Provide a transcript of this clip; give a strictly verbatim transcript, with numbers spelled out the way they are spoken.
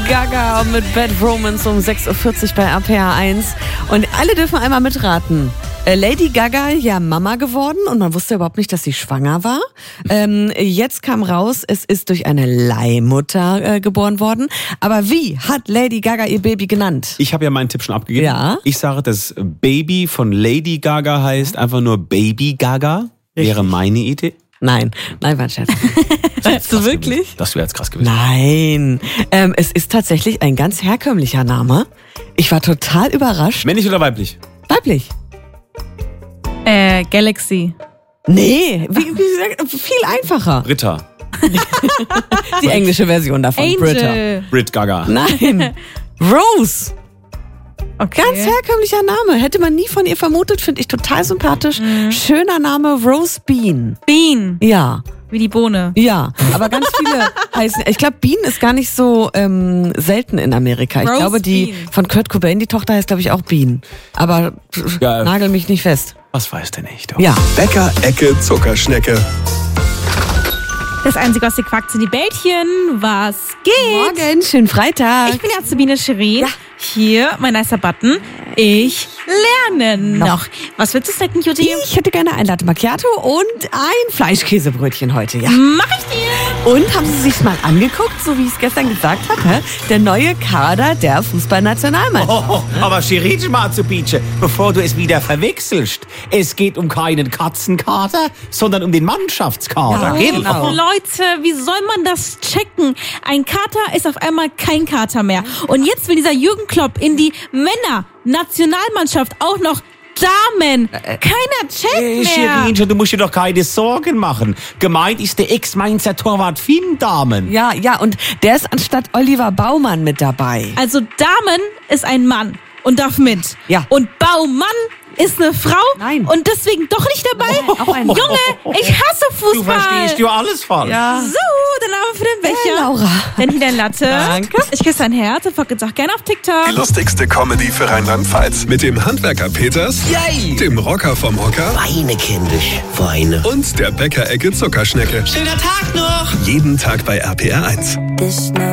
Gaga mit Bad Romance um sechs Uhr vierzig bei R P R eins. Und alle dürfen einmal mitraten. Lady Gaga, ja Mama geworden und man wusste überhaupt nicht, dass sie schwanger war. Ähm, jetzt kam raus, es ist durch eine Leihmutter äh, geboren worden. Aber wie hat Lady Gaga ihr Baby genannt? Ich habe ja meinen Tipp schon abgegeben. Ja. Ich sage, das Baby von Lady Gaga heißt einfach nur Baby Gaga. Richtig. Wäre meine Idee. Nein, nein, war ein Scherz. Weißt du wirklich? Gewesen. Das wäre jetzt krass gewesen. Nein, ähm, es ist tatsächlich ein ganz herkömmlicher Name. Ich war total überrascht. Männlich oder weiblich? Weiblich. Äh, Galaxy. Nee, wie, wie gesagt, viel einfacher. Britta. Die englische Version davon. Britta. Angel. Brit Gaga. Nein, Rose. Okay. Ganz herkömmlicher Name. Hätte man nie von ihr vermutet, finde ich total sympathisch. Mhm. Schöner Name, Rose Bean. Bean. Ja. Wie die Bohne. Ja, aber ganz viele heißen, ich glaube, Bean ist gar nicht so ähm, selten in Amerika. Ich Rose glaube, die Bean. von Kurt Cobain, die Tochter heißt, glaube ich, auch Bean. Aber pff, Ja. nagel mich nicht fest. Was weiß denn nicht? Oh. Ja. Bäcker Ecke Zuckerschnecke. Das einzige, was ihr quackt, sind die Bällchen. Was geht? Morgen, schönen Freitag. Ich bin die Azubine Shirin. Ja. Hier, mein nicer Button. Ich lerne noch. noch. Was willst du snacken, Juti? Ich hätte gerne ein Latte Macchiato und ein Fleischkäsebrötchen heute, ja. Mach ich dir. Und haben Sie sich's mal angeguckt, so wie ich es gestern gesagt habe? Der neue Kader der Fußballnationalmannschaft. Oh, aber Shirin mal zu Beach, bevor du es wieder verwechselst. Es geht um keinen Katzenkater, sondern um den Mannschaftskader. Ja, Genau. genau. Leute, wie soll man das checken? Ein Kater ist auf einmal kein Kater mehr. Und jetzt will dieser Jürgen Klopp in die Männer-Nationalmannschaft auch noch Damen. Keiner checkt Äh, mehr. Shirin, du musst dir doch keine Sorgen machen. Gemeint ist der Ex-Mainzer Torwart Finn Dahmen. Ja, ja, und der ist anstatt Oliver Baumann mit dabei. Also Damen ist ein Mann und darf mit. Ja. Und Baumann ist eine Frau Nein. und deswegen doch nicht dabei. Auch ein- Junge, ich hasse Fußball. Du verstehst ja alles falsch. Ja. So, dann haben wir für den Becher. Ja, Laura. Dann hier dein Latte. Danke. Ich küsse dein Herz und folgt uns auch gerne auf TikTok. Die lustigste Comedy für Rheinland-Pfalz. Mit dem Handwerker Peters, Yay! dem Rocker vom Hocker Weine, kindisch, Weine. und der Bäcker Ecke Zuckerschnecke. Schöner Tag noch! Jeden Tag bei R P R eins. This night